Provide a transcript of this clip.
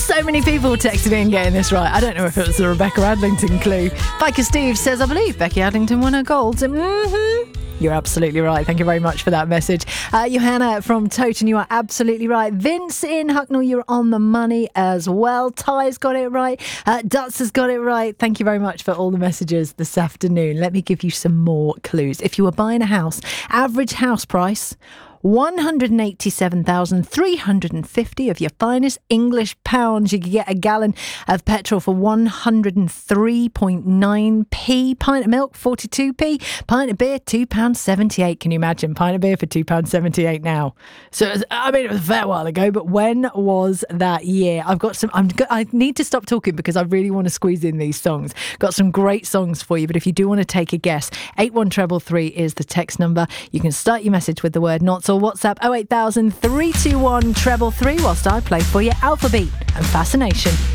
So many people texting in getting this right. I don't know if it was the Rebecca Adlington clue. Biker Steve says, I believe Becky Adlington won her gold. You're absolutely right. Thank you very much for that message. Johanna from Toten, you are absolutely right. Vince in Hucknall, you're on the money as well. Ty's got it right. Dutz has got it right. Thank you very much for all the messages this afternoon. Let me give you some more clues. If you were buying a house, average house price, 187,350 of your finest English pounds. You could get a gallon of petrol for 103.9p. Pint of milk, 42p. Pint of beer, £2.78. Can you imagine? Pint of beer for £2.78 now. So, it was a fair while ago, but when was that year? I need to stop talking because I really want to squeeze in these songs. Got some great songs for you, but if you do want to take a guess, 81333 is the text number. You can start your message with the word not or WhatsApp 08000 321 333 whilst I play for you Alpha Beat and Fascination.